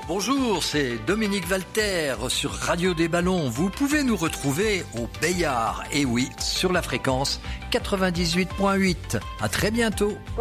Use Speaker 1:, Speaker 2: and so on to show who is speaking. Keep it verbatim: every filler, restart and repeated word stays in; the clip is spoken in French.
Speaker 1: Bonjour, c'est Dominique Valter sur Radio des Ballons. Vous pouvez nous retrouver au Bayard, et oui, sur la fréquence quatre-vingt-dix-huit virgule huit. À très bientôt.